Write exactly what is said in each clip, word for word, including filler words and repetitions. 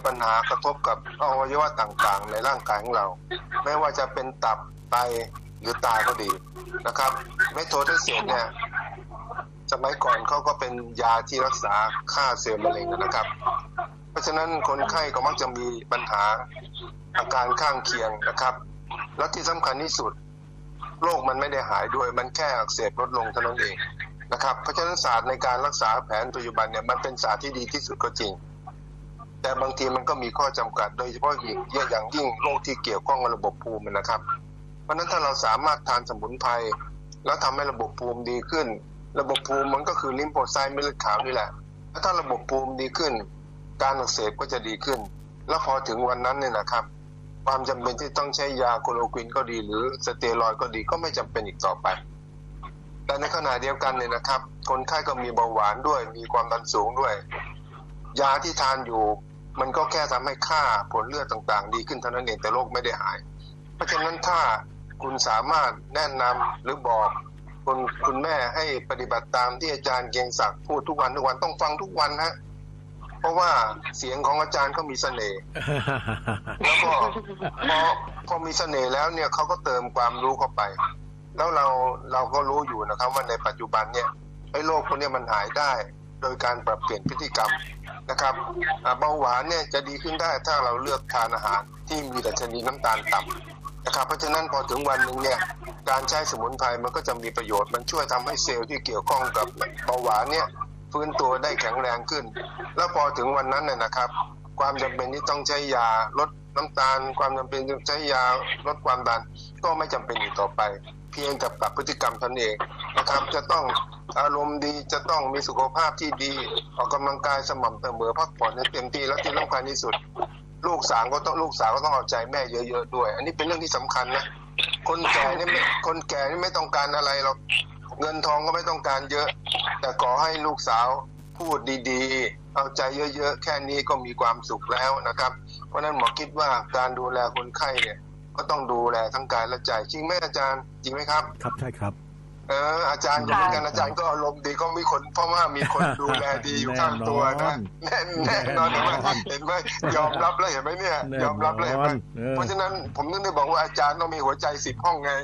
ปัญหากระทบกับอวัยวะต่างๆในร่างกายของเราไม่ว่าจะเป็นตับไตหรือตาก็ดีนะครับเมโทเทสเซตเนี่ยสมัยก่อนเขาก็เป็นยาที่รักษาฆ่าเซลล์มะเร็งนะครับเพราะฉะนั้นคนไข้ก็มักจะมีปัญหาอาการข้างเคียงนะครับและที่สำคัญที่สุดโรคมันไม่ได้หายด้วยมันแค่อักเสบลดลงเท่านั้นเองนะครับเพราะฉะนั้นศาสตร์ในการรักษาแผนปัจจุบันเนี่ยมันเป็นศาสตร์ที่ดีที่สุดก็จริงแต่บางทีมันก็มีข้อจำกัดโดยเฉพาะอย่างยิ่งโรคที่เกี่ยวข้องกับระบบภูมินะครับเพราะฉะนั้นถ้าเราสามารถทานสมุนไพรแล้วทำให้ระบบภูมิดีขึ้นระบบภูมิมันก็คือลิมโฟไซต์เม็ดเลือดขาวนี่แหละถ้าระบบภูมิดีขึ้นการอักเสบก็จะดีขึ้นแล้วพอถึงวันนั้นเนี่ยนะครับความจำเป็นที่ต้องใช้ยาโคโลควินก็ดีหรือสเตียรอยด์ก็ดีก็ไม่จำเป็นอีกต่อไปแต่ในขณะเดียวกันเนี่ยนะครับคนไข้ก็มีเบาหวานด้วยมีความดันสูงด้วยยาที่ทานอยู่มันก็แค่ทำให้ค่าผลเลือดต่างๆดีขึ้นเท่านั้นเองแต่โรคไม่ได้หายเพราะฉะนั้นถ้าคุณสามารถแนะนำหรือบอกคุณคุณแม่ให้ปฏิบัติตามที่อาจารย์เกียงศักดิ์พูดทุกวันทุกวันต้องฟังทุกวันฮะเพราะว่าเสียงของอาจารย์เขามีเสน่ห์แล้วก็พอพอมีเสน่ห์แล้วเนี่ยเขาก็เติมความรู้เข้าไปแล้วเราเราก็รู้อยู่นะครับว่าในปัจจุบันเนี่ยไอ้โรคพวกนี้มันหายได้โดยการปรับเปลี่ยนพฤติกรรมนะครับเบาหวานเนี่ยจะดีขึ้นได้ถ้าเราเลือกทานอาหารที่มีดัชนีน้ำตาลต่ำนะครับเพราะฉะนั้นพอถึงวันนึงเนี่ยการใช้สมุนไพรมันก็จะมีประโยชน์มันช่วยทำให้เซลล์ที่เกี่ยวข้องกับเบาหวานเนี่ยฟื้นตัวได้แข็งแรงขึ้นแล้วพอถึงวันนั้นเนี่ยนะครับความจำเป็นที่ต้องใช้ยาลดน้ำตาลความจำเป็นที่ใช้ยาลดความดันก็ไม่จำเป็นอีกต่อไปเพียงแต่ปรับพฤติกรรมตนเองนะครับจะต้องอารมณ์ดีจะต้องมีสุขภาพที่ดีออกกำลังกายสม่ำเสมอพักผ่อนให้เต็มที่และที่สำคัญที่สุดลูกสาวก็ต้องลูกสาวก็ต้องเอาใจแม่เยอะๆด้วยอันนี้เป็นเรื่องที่สำคัญนะคนแก่นี่ไม่คนแก่นี่ไม่ต้องการอะไรหรอกเงินทองก็ไม่ต้องการเยอะแต่ขอให้ลูกสาวพูดดีๆเอาใจเยอะๆแค่นี้ก็มีความสุขแล้วนะครับเพราะนั้นหมอคิดว่าการดูแลคนไข้เนี่ยก็ต้องดูแลทั้งกายและใจจริงไหมอาจารย์จริงไหมครับครับใช่ครับเอออาจารย์เหมือนกันอาจารย์ก็อารมณ์ดีก็มีคนเพราะว่ามีคนดูแลดีอยู่ข้างตัวนะแน่แน่นอนเห็นไหมเห็นไหมยอมรับแล้วเห็นไหมเนี่ยยอมรับแล้วเห็นไหมเพราะฉะนั้นผมนึกได้บอกว่าอาจารย์ต้องมีหัวใจสิบห้องไง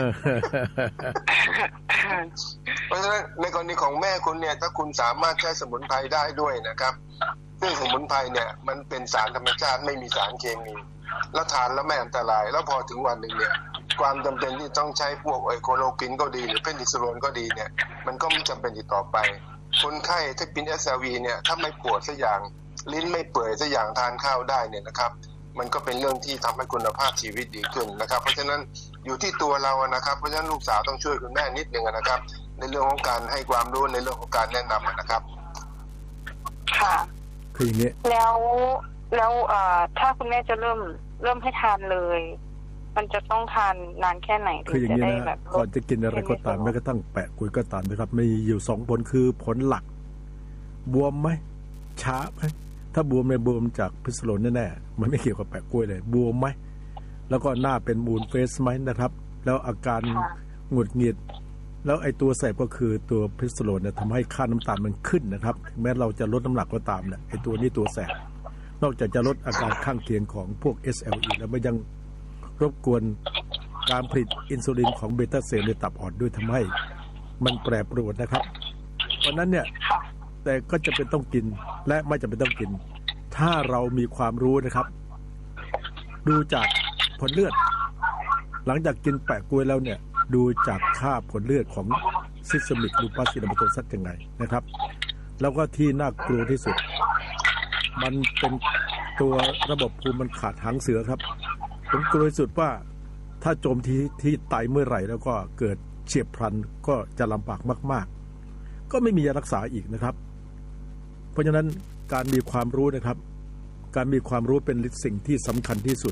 เพราะฉะนั้นในกรณีของแม่คุณเนี่ยถ้าคุณสามารถใช้สมุนไพรได้ด้วยนะครับซึ่งสมุนไพรเนี่ยมันเป็นสารธรรมชาติไม่มีสารเคมีแล้วทานแล้วไม่อันตรายแล้วพอถึงวันหนึ่งเนี่ยความจำเป็นที่ต้องใช้พวกไอโคโลคินก็ดีหรือเพนิซิลลินก็ดีเนี่ยมันก็ไม่จำเป็นอีกต่อไปคนไข้ที่เป็น เอส แอล วี เนี่ยถ้าไม่ปวดสักอย่างลิ้นไม่เปื่อยสักอย่างทานข้าวได้เนี่ยนะครับมันก็เป็นเรื่องที่ทำให้คุณภาพชีวิตดีขึ้นนะครับเพราะฉะนั้นอยู่ที่ตัวเรานะครับเพราะฉะนั้นลูกสาวต้องช่วยคุณแม่นิดนึงนะครับในเรื่องของการให้ความรู้ในเรื่องของการแนะนำนะครับค่ะคืออย่างนี้แล้วแล้วเอ่อถ้าคุณแม่จะเริ่มเริ่มให้ทานเลยมันจะต้องทานนานแค่ไหนถึงจะได้แบบก่อนจะกินอะไรก็ตามแม้กระทั่งแปะกุยก็ตามนะครับมีอยู่สองผลคือผลหลักบวมไหมช้าไหมถ้าบวมในบวมจากพิษสโลนแน่ๆมันไม่เกี่ยวกับแปะกล้วยเลยบวมไหมแล้วก็หน้าเป็นมูนเฟสไหมนะครับแล้วอาการหงุดหงิดแล้วไอ้ตัวแสบก็คือตัวพิษสโลนเนี่ยทำให้ค่าน้ำตาลมันขึ้นนะครับแม้เราจะลดน้ำหนักก็ตามเนี่ยไอ้ตัวนี้ตัวแสบนอกจากจะลดอาการข้างเคียงของพวก เอส แอล อี แล้วมันยังรบกวนการผลิตอินซูลินของเบต้าเซลล์ในตับอ่อนด้วยทำให้มันแปรปรวนนะครับเพราะนั้นเนี่ยแต่ก็จะเป็นต้องกินและไม่จำเป็นต้องกินถ้าเรามีความรู้นะครับดูจากผลเลือดหลังจากกินแปะกล้วยแล้วเนี่ยดูจากค่าผลเลือดของซิสเตมิกลูปัสอินฟลามาโตซัสยังไงนะครับแล้วก็ที่น่ากลัวที่สุดมันเป็นตัวระบบภูมิมันขาดหางเสือครับผมกลัวที่สุดว่าถ้าโจมที่ที่ไตเมื่อไหร่แล้วก็เกิดเฉียบพลันก็จะลำบากมากๆก็ไม่มียารักษาอีกนะครับเพราะฉะนั้นการมีความรู้นะครับการมีความรู้เป็นสิ่งที่สำคัญที่สุด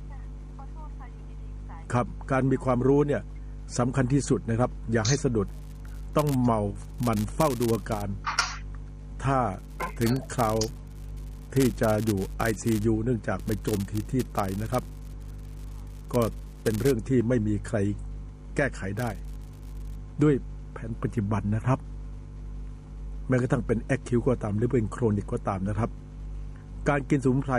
ครับการมีความรู้เนี่ยสำคัญที่สุดนะครับอย่าให้สะดุดต้องเมามันเฝ้าดูอาการถ้าถึงคราวที่จะอยู่ ไอ ซี ยู เนื่องจากไปโจมทีที่ไตนะครับก็เป็นเรื่องที่ไม่มีใครแก้ไขได้ด้วยแผนปัจจุบันนะครับแม้กระทั่งเป็นแอคคิวก็ตามหรือเป็นโครนิกก็ตามนะครับการกินสมุนไพร